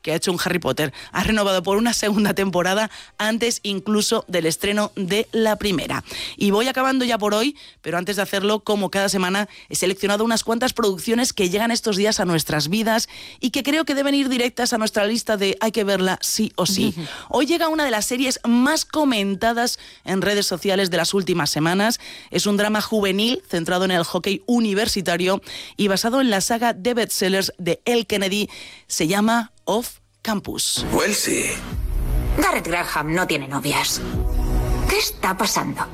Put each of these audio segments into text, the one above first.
que ha hecho un Harry Potter. Ha renovado por una segunda temporada antes incluso del estreno de la primera. Y voy acabando ya por hoy, pero antes de hacerlo, como cada semana, he seleccionado unas cuantas producciones que llegan estos días a nuestras vidas y que creo que deben ir directas a nuestra lista de hay que verla sí o sí. Hoy llega una de las series más comentadas en redes sociales de las últimas semanas. Es un drama juvenil centrado en el hockey universitario y basado en la saga de bestsellers de Elle Kennedy. Se llama Off Campus. Wellesley. Garrett Graham no tiene novias. ¿Qué está pasando?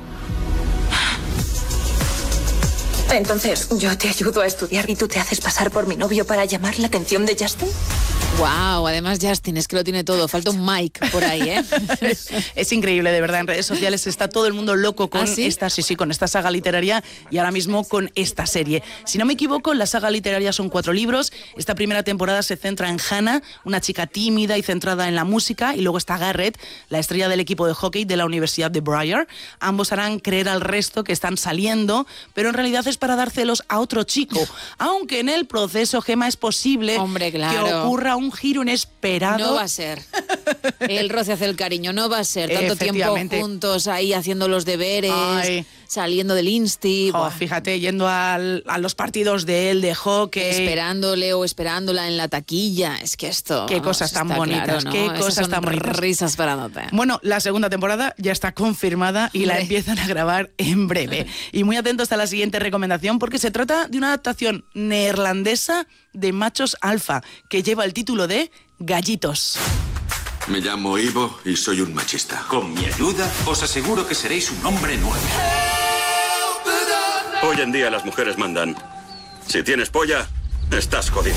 Entonces, yo te ayudo a estudiar y tú te haces pasar por mi novio para llamar la atención de Justin. Wow, además Justin es que lo tiene todo. Falta un Mike por ahí, ¿eh? Es increíble, de verdad. En redes sociales está todo el mundo loco con con esta saga literaria y ahora mismo con esta serie. Si no me equivoco, la saga literaria son 4 libros. Esta primera temporada se centra en Hannah, una chica tímida y centrada en la música, y luego está Garrett, la estrella del equipo de hockey de la Universidad de Briar. Ambos harán creer al resto que están saliendo, pero en realidad es para dar celos a otro chico. Aunque en el proceso, Gemma, es posible que ocurra un giro inesperado. No va a ser. El roce hace el cariño, no va a ser. Tanto tiempo juntos ahí haciendo los deberes, saliendo del insti. Fíjate, yendo a los partidos de él, de hockey. Esperándole o esperándola en la taquilla. Es que esto... Qué cosas tan bonitas, claro, ¿no? Qué cosas tan bonitas. Risas esperándote. Bueno, la segunda temporada ya está confirmada y la empiezan a grabar en breve. Y muy atentos a la siguiente recomendación, porque se trata de una adaptación neerlandesa de Machos Alfa, que lleva el título de Gallitos. Me llamo Ivo y soy un machista. Con mi ayuda, os aseguro que seréis un hombre nuevo. Hoy en día las mujeres mandan. Si tienes polla, estás jodido.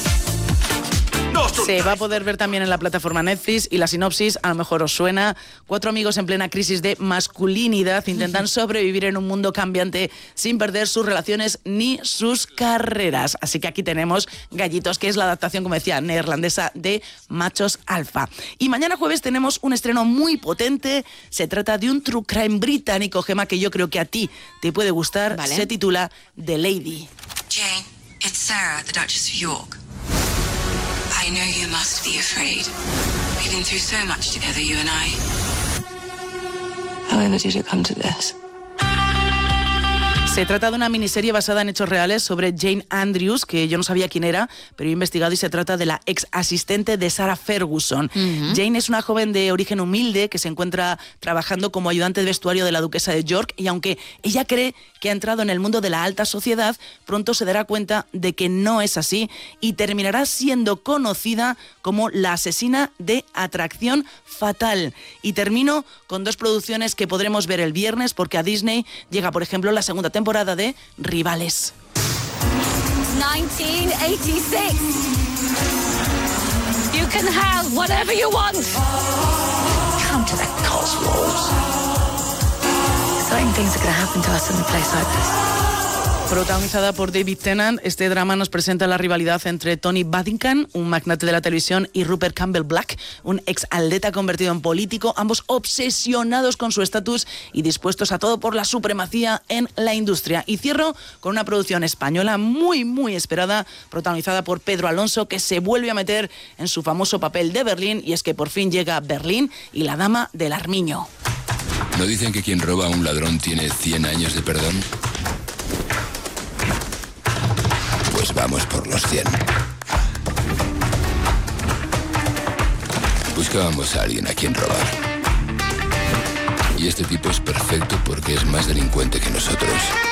Se va a poder ver también en la plataforma Netflix y la sinopsis a lo mejor os suena. 4 amigos en plena crisis de masculinidad intentan sobrevivir en un mundo cambiante sin perder sus relaciones ni sus carreras. Así que aquí tenemos Gallitos, que es la adaptación, como decía, neerlandesa de Machos Alfa. Y mañana jueves tenemos un estreno muy potente. Se trata de un true crime británico, Gemma, que yo creo que a ti te puede gustar. ¿Vale? Se titula The Lady. Jane, it's Sarah, the Duchess of York. I know you must be afraid. We've been through so much together, you and I. However did it come to this? Se trata de una miniserie basada en hechos reales sobre Jane Andrews, que yo no sabía quién era, pero he investigado y se trata de la ex asistente de Sarah Ferguson. Jane es una joven de origen humilde que se encuentra trabajando como ayudante de vestuario de la duquesa de York, y aunque ella cree que ha entrado en el mundo de la alta sociedad, pronto se dará cuenta de que no es así y terminará siendo conocida como la asesina de Atracción Fatal. Y termino con 2 producciones que podremos ver el viernes, porque a Disney llega, por ejemplo, la segunda temporada de Rivales. 1986. You can have whatever you want. Come to the Cotswolds. Exciting things are going to happen to us in a place like this. Protagonizada por David Tennant, este drama nos presenta la rivalidad entre Tony Buddingham, un magnate de la televisión, y Rupert Campbell Black, un exatleta convertido en político, ambos obsesionados con su estatus y dispuestos a todo por la supremacía en la industria. Y cierro con una producción española muy, muy esperada, protagonizada por Pedro Alonso, que se vuelve a meter en su famoso papel de Berlín, y es que por fin llega Berlín y la dama del Armiño. ¿No dicen que quien roba a un ladrón tiene 100 años de perdón? Pues vamos por los 100. Buscábamos a alguien a quien robar. Y este tipo es perfecto porque es más delincuente que nosotros.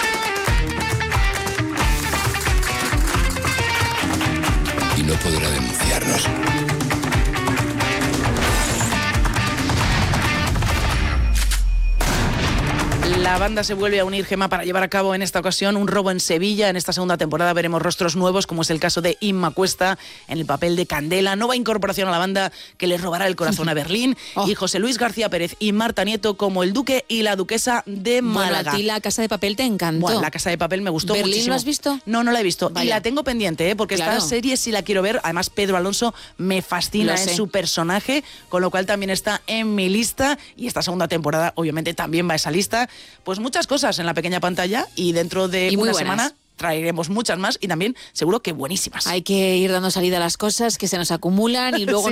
Y no podrá denunciarnos. La banda se vuelve a unir, Gemma, para llevar a cabo en esta ocasión un robo en Sevilla. En esta segunda temporada veremos rostros nuevos, como es el caso de Inma Cuesta en el papel de Candela, nueva incorporación a la banda que les robará el corazón a Berlín, y José Luis García Pérez y Marta Nieto como el duque y la duquesa de Málaga. Bueno, a ti La Casa de Papel te encantó. Bueno, La Casa de Papel me gustó muchísimo. ¿Berlín lo has visto? No, no la he visto. Vaya. Y la tengo pendiente, porque esta serie sí la quiero ver. Además, Pedro Alonso me fascina en su personaje, con lo cual también está en mi lista, y esta segunda temporada obviamente también va a esa lista. Pues muchas cosas en la pequeña pantalla, y dentro de una semana traeremos muchas más, y también seguro que buenísimas. Hay que ir dando salida a las cosas que se nos acumulan y luego